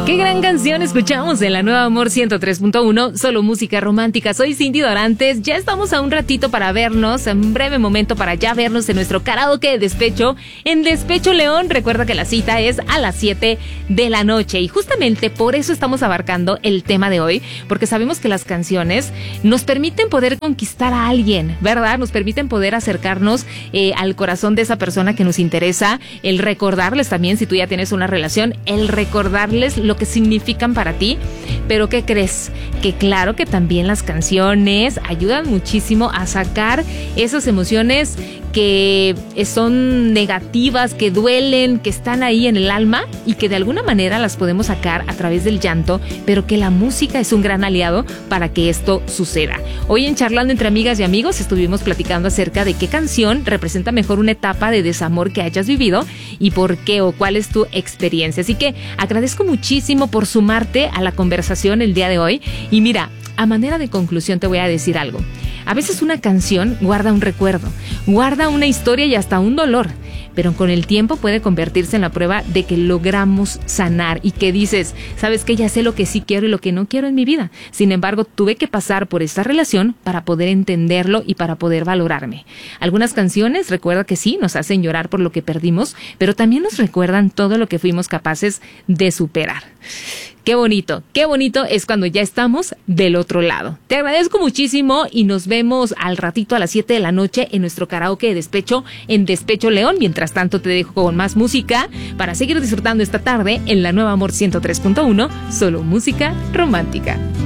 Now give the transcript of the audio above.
Qué gran canción escuchamos en la Nueva Amor 103.1, solo música romántica. Soy Cindy Dorantes, ya estamos a un ratito para vernos, en un breve momento para ya vernos en nuestro karaoke de despecho, en Despecho León. Recuerda que la cita es a las 7 de la noche y justamente por eso estamos abarcando el tema de hoy, porque sabemos que las canciones nos permiten poder conquistar a alguien, ¿verdad? Nos permiten poder acercarnos al corazón de esa persona que nos interesa, el recordarles también, si tú ya tienes una relación, el recordarles lo que significan para ti. Pero ¿qué crees? Que claro que también las canciones ayudan muchísimo a sacar esas emociones que son negativas, que duelen, que están ahí en el alma y que de alguna manera las podemos sacar a través del llanto, pero que la música es un gran aliado para que esto suceda. Hoy en Charlando entre Amigas y Amigos estuvimos platicando acerca de qué canción representa mejor una etapa de desamor que hayas vivido y por qué o cuál es tu experiencia. Así que agradezco muchísimo por sumarte a la conversación el día de hoy. Y mira, a manera de conclusión te voy a decir algo. A veces una canción guarda un recuerdo, guarda una historia y hasta un dolor, pero con el tiempo puede convertirse en la prueba de que logramos sanar y que dices, ¿sabes qué? Ya sé lo que sí quiero y lo que no quiero en mi vida. Sin embargo, tuve que pasar por esta relación para poder entenderlo y para poder valorarme. Algunas canciones, recuerda que sí, nos hacen llorar por lo que perdimos, pero también nos recuerdan todo lo que fuimos capaces de superar. Qué bonito es cuando ya estamos del otro lado. Te agradezco muchísimo y nos vemos al ratito a las 7 de la noche en nuestro karaoke de despecho en Despecho León. Mientras tanto te dejo con más música para seguir disfrutando esta tarde en la Nueva Amor 103.1, solo música romántica.